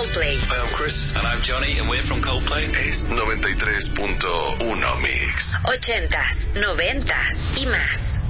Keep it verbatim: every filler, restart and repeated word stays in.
Coldplay. Hi, I'm Chris. And I'm Johnny, and we're from Coldplay. Es noventa y tres punto uno Mix. Ochentas, noventas y más.